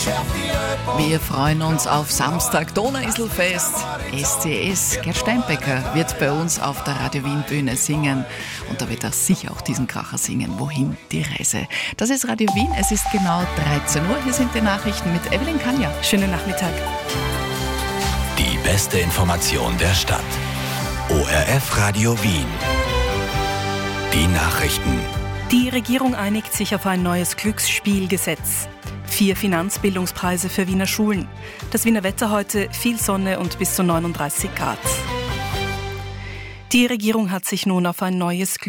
Wir freuen uns auf Samstag, Donauinselfest. SCS, Gerd Steinbecker wird bei uns auf der Radio Wien Bühne singen. Und da wird er sicher auch diesen Kracher singen. Wohin die Reise? Das ist Radio Wien, es ist genau 13 Uhr. Hier sind die Nachrichten mit Evelyn Kanja. Schönen Nachmittag. Die beste Information der Stadt. ORF Radio Wien. Die Nachrichten. Die Regierung einigt sich auf ein neues Glücksspielgesetz. 4 Finanzbildungspreise für Wiener Schulen. Das Wiener Wetter heute, viel Sonne und bis zu 39 Grad. Die Regierung hat sich nun auf ein neues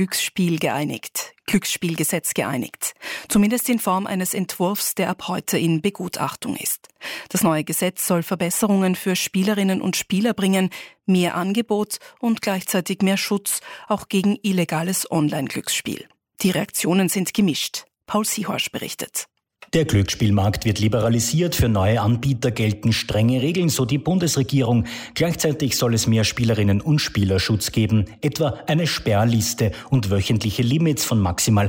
Glücksspielgesetz geeinigt. Zumindest in Form eines Entwurfs, der ab heute in Begutachtung ist. Das neue Gesetz soll Verbesserungen für Spielerinnen und Spieler bringen, mehr Angebot und gleichzeitig mehr Schutz, auch gegen illegales Online-Glücksspiel. Die Reaktionen sind gemischt. Paul Siehorsch berichtet. Der Glücksspielmarkt wird liberalisiert, für neue Anbieter gelten strenge Regeln, so die Bundesregierung. Gleichzeitig soll es mehr Spielerinnen und Spielerschutz geben, etwa eine Sperrliste und wöchentliche Limits von maximal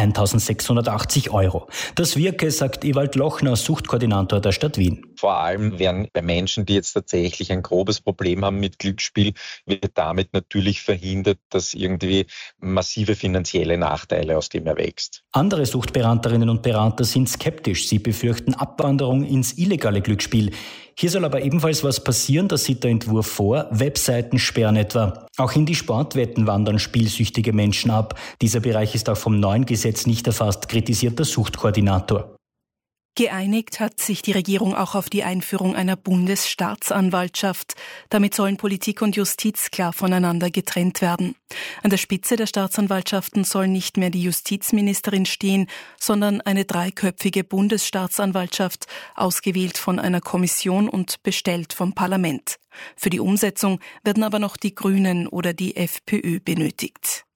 1.680 €. Das wirke, sagt Ewald Lochner, Suchtkoordinator der Stadt Wien. Vor allem werden bei Menschen, die jetzt tatsächlich ein grobes Problem haben mit Glücksspiel, wird damit natürlich verhindert, dass irgendwie massive finanzielle Nachteile aus dem erwächst. Andere Suchtberaterinnen und Berater sind skeptisch. Sie befürchten Abwanderung ins illegale Glücksspiel. Hier soll aber ebenfalls was passieren, das sieht der Entwurf vor. Webseiten sperren etwa. Auch in die Sportwetten wandern spielsüchtige Menschen ab. Dieser Bereich ist auch vom neuen Gesetz nicht erfasst, kritisiert der Suchtkoordinator. Geeinigt hat sich die Regierung auch auf die Einführung einer Bundesstaatsanwaltschaft. Damit sollen Politik und Justiz klar voneinander getrennt werden. An der Spitze der Staatsanwaltschaften soll nicht mehr die Justizministerin stehen, sondern eine 3-köpfige Bundesstaatsanwaltschaft, ausgewählt von einer Kommission und bestellt vom Parlament. Für die Umsetzung werden aber noch die Grünen oder die FPÖ benötigt.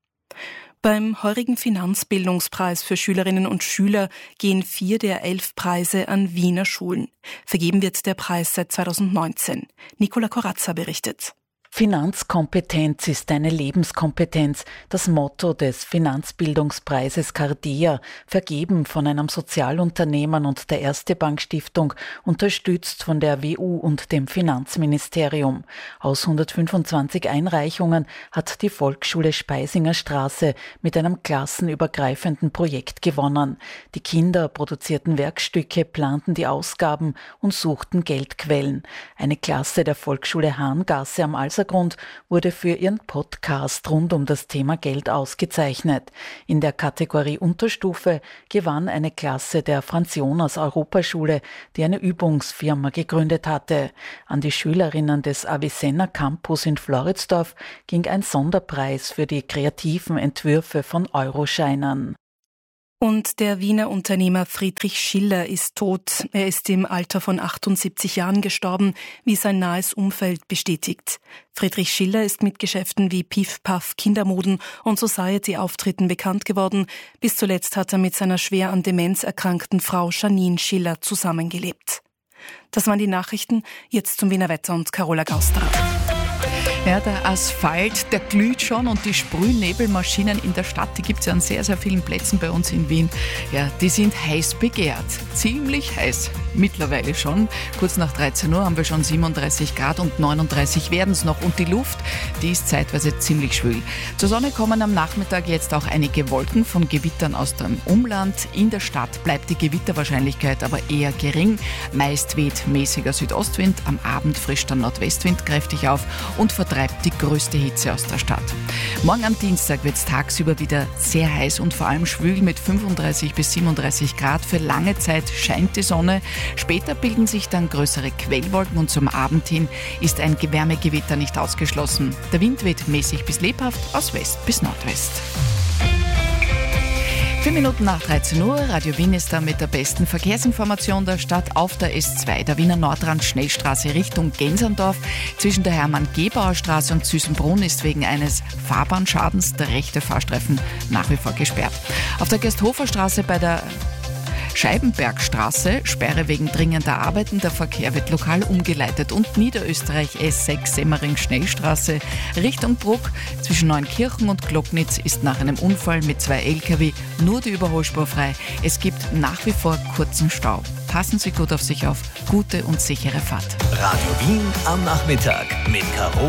Beim heurigen Finanzbildungspreis für Schülerinnen und Schüler gehen 4 der 11 Preise an Wiener Schulen. Vergeben wird der Preis seit 2019. Nicola Corazza berichtet. Finanzkompetenz ist eine Lebenskompetenz, das Motto des Finanzbildungspreises Cardea, vergeben von einem Sozialunternehmen und der Erste Bank Stiftung, unterstützt von der WU und dem Finanzministerium. Aus 125 Einreichungen hat die Volksschule Speisinger Straße mit einem klassenübergreifenden Projekt gewonnen. Die Kinder produzierten Werkstücke, planten die Ausgaben und suchten Geldquellen. Eine Klasse der Volksschule Hahngasse am Alsergrund wurde für ihren Podcast rund um das Thema Geld ausgezeichnet. In der Kategorie Unterstufe gewann eine Klasse der Franz-Jonas-Europaschule, die eine Übungsfirma gegründet hatte. An die Schülerinnen des Avicenna Campus in Floridsdorf ging ein Sonderpreis für die kreativen Entwürfe von Euroscheinen. Und der Wiener Unternehmer Friedrich Schiller ist tot. Er ist im Alter von 78 Jahren gestorben, wie sein nahes Umfeld bestätigt. Friedrich Schiller ist mit Geschäften wie Piff Puff Kindermoden und Society-Auftritten bekannt geworden. Bis zuletzt hat er mit seiner schwer an Demenz erkrankten Frau Janine Schiller zusammengelebt. Das waren die Nachrichten. Jetzt zum Wiener Wetter und Carola Gausterer. Ja, der Asphalt, der glüht schon und die Sprühnebelmaschinen in der Stadt, die gibt es ja an sehr, sehr vielen Plätzen bei uns in Wien. Ja, die sind heiß begehrt. Ziemlich heiß. Mittlerweile schon. Kurz nach 13 Uhr haben wir schon 37 Grad und 39 werden es noch. Und die Luft, die ist zeitweise ziemlich schwül. Zur Sonne kommen am Nachmittag jetzt auch einige Wolken von Gewittern aus dem Umland. In der Stadt bleibt die Gewitterwahrscheinlichkeit aber eher gering. Meist weht mäßiger Südostwind, am Abend frischt der Nordwestwind kräftig auf und vertreibt die größte Hitze aus der Stadt. Morgen am Dienstag wird es tagsüber wieder sehr heiß und vor allem schwül mit 35 bis 37 Grad. Für lange Zeit scheint die Sonne. Später bilden sich dann größere Quellwolken und zum Abend hin ist ein Wärmegewitter nicht ausgeschlossen. Der Wind weht mäßig bis lebhaft aus West bis Nordwest. 4 Minuten nach 13 Uhr, Radio Wien ist da mit der besten Verkehrsinformation der Stadt auf der S2, der Wiener Nordrand Schnellstraße Richtung Genserndorf. Zwischen der Hermann-Gebauer Straße und Süßenbrunn ist wegen eines Fahrbahnschadens der rechte Fahrstreifen nach wie vor gesperrt. Auf der Gersthofer Straße bei der Scheibenbergstraße, Sperre wegen dringender Arbeiten, der Verkehr wird lokal umgeleitet. Und Niederösterreich S6 Semmering Schnellstraße Richtung Bruck zwischen Neunkirchen und Glocknitz ist nach einem Unfall mit 2 LKW nur die Überholspur frei. Es gibt nach wie vor kurzen Stau. passen Sie gut auf sich auf. Gute und sichere Fahrt. Radio Wien am Nachmittag mit Caro